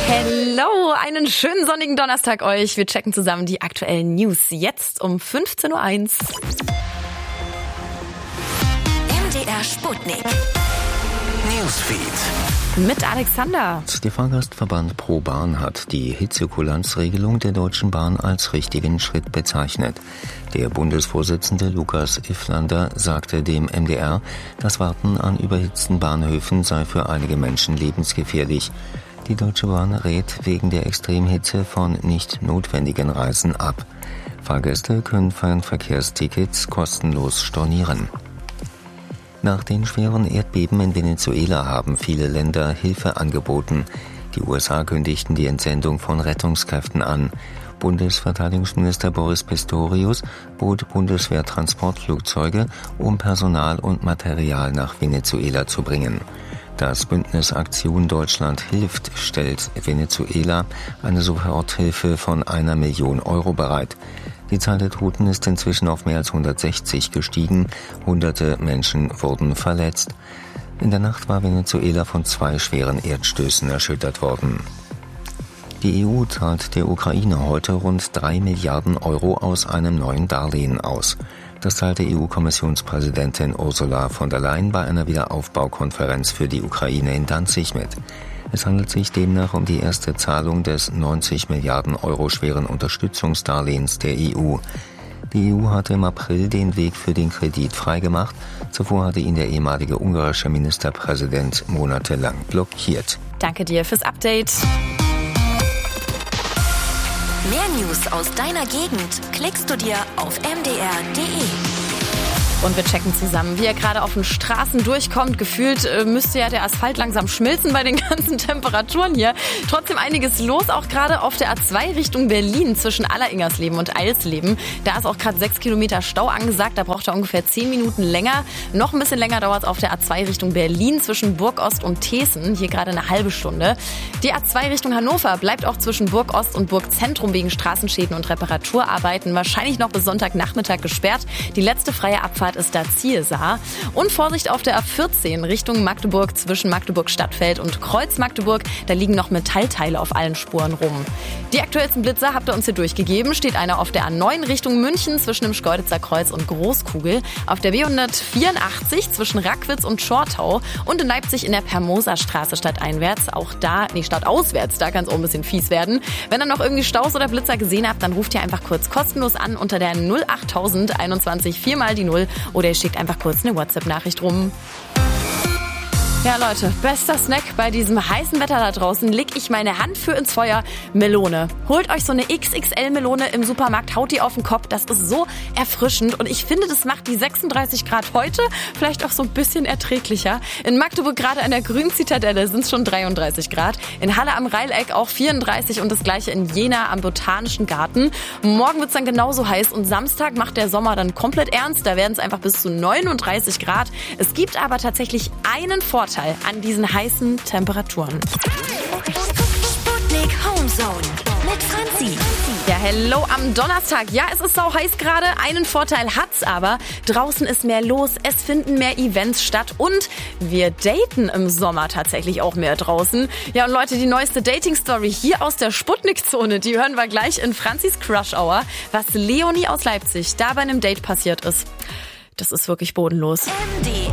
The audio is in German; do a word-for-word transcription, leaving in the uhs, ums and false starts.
Hello, einen schönen sonnigen Donnerstag euch. Wir checken zusammen die aktuellen News jetzt um fünfzehn Uhr eins. M D R Sputnik. Newsfeed. Mit Alexander. Der Fahrgastverband ProBahn hat die Hitzekulanzregelung der Deutschen Bahn als richtigen Schritt bezeichnet. Der Bundesvorsitzende Lukas Ifflander sagte dem M D R, das Warten an überhitzten Bahnhöfen sei für einige Menschen lebensgefährlich. Die Deutsche Bahn rät wegen der Extremhitze von nicht notwendigen Reisen ab. Fahrgäste können Fernverkehrstickets kostenlos stornieren. Nach den schweren Erdbeben in Venezuela haben viele Länder Hilfe angeboten. Die U S A kündigten die Entsendung von Rettungskräften an. Bundesverteidigungsminister Boris Pistorius bot Bundeswehrtransportflugzeuge, um Personal und Material nach Venezuela zu bringen. Das Bündnis Aktion Deutschland hilft stellt Venezuela eine Soforthilfe von einer Million Euro bereit. Die Zahl der Toten ist inzwischen auf mehr als hundertsechzig gestiegen. Hunderte Menschen wurden verletzt. In der Nacht war Venezuela von zwei schweren Erdstößen erschüttert worden. Die E U zahlt der Ukraine heute rund drei Milliarden Euro aus einem neuen Darlehen aus. Das teilte E U-Kommissionspräsidentin Ursula von der Leyen bei einer Wiederaufbaukonferenz für die Ukraine in Danzig mit. Es handelt sich demnach um die erste Zahlung des neunzig Milliarden Euro schweren Unterstützungsdarlehens der E U. Die E U hatte im April den Weg für den Kredit freigemacht. Zuvor hatte ihn der ehemalige ungarische Ministerpräsident monatelang blockiert. Danke dir fürs Update. Mehr News aus deiner Gegend klickst du dir auf m d r punkt d e. Und wir checken zusammen, wie er gerade auf den Straßen durchkommt. Gefühlt äh, müsste ja der Asphalt langsam schmilzen bei den ganzen Temperaturen hier. Trotzdem einiges los, auch gerade auf der A zwei Richtung Berlin zwischen Alleringers-Leben und Eilsleben. Da ist auch gerade sechs Kilometer Stau angesagt. Da braucht er ungefähr zehn Minuten länger. Noch ein bisschen länger dauert es auf der A zwei Richtung Berlin zwischen Burgost und Teeßen. Hier gerade eine halbe Stunde. Die A zwei Richtung Hannover bleibt auch zwischen Burgost und Burgzentrum wegen Straßenschäden und Reparaturarbeiten wahrscheinlich noch bis Sonntagnachmittag gesperrt. Die letzte freie Abfahrt ist da Zielsar. Und Vorsicht auf der A vierzehn Richtung Magdeburg zwischen Magdeburg-Stadtfeld und Kreuz-Magdeburg. Da liegen noch Metallteile auf allen Spuren rum. Die aktuellsten Blitzer habt ihr uns hier durchgegeben. Steht einer auf der A neun Richtung München zwischen dem Schkeuditzer Kreuz und Großkugel. Auf der B hundertvierundachtzig zwischen Rackwitz und Schortau. Und in Leipzig in der Permoserstraße stadteinwärts. Auch da, nee, stadtauswärts, da kann es auch ein bisschen fies werden. Wenn ihr noch irgendwie Staus oder Blitzer gesehen habt, dann ruft ihr einfach kurz kostenlos an unter der null achttausend einundzwanzig vier mal die null. Oder ihr schickt einfach kurz eine WhatsApp-Nachricht rum. Ja, Leute, bester Snack bei diesem heißen Wetter da draußen. Leg ich meine Hand für ins Feuer. Melone. Holt euch so eine X X L-Melone im Supermarkt, haut die auf den Kopf. Das ist so erfrischend und ich finde, das macht die sechsunddreißig Grad heute vielleicht auch so ein bisschen erträglicher. In Magdeburg gerade an der Grünen Zitadelle sind es schon dreiunddreißig Grad. In Halle am Reileck auch vierunddreißig und das gleiche in Jena am Botanischen Garten. Morgen wird es dann genauso heiß und Samstag macht der Sommer dann komplett ernst. Da werden es einfach bis zu neununddreißig Grad. Es gibt aber tatsächlich einen Vorteil an diesen heißen Temperaturen. Sputnik Homezone mit Franzi. Ja, hello am Donnerstag. Ja, es ist sau heiß gerade. Einen Vorteil hat's aber. Draußen ist mehr los, es finden mehr Events statt und wir daten im Sommer tatsächlich auch mehr draußen. Ja, und Leute, die neueste Dating-Story hier aus der Sputnik-Zone, die hören wir gleich in Franzis Crush Hour, was Leonie aus Leipzig da bei einem Date passiert ist. Das ist wirklich bodenlos. M D